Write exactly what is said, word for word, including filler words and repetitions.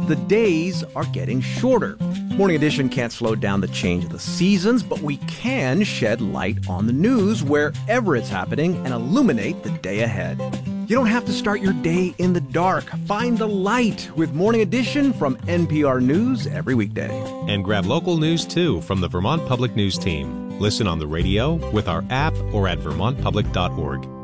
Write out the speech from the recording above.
the days are getting shorter. Morning Edition can't slow down the change of the seasons, but we can shed light on the news wherever it's happening and illuminate the day ahead. You don't have to start your day in the dark. Find the light with Morning Edition from N P R News every weekday. And grab local news, too, from the Vermont Public News Team. Listen on the radio, with our app, or at vermont public dot org.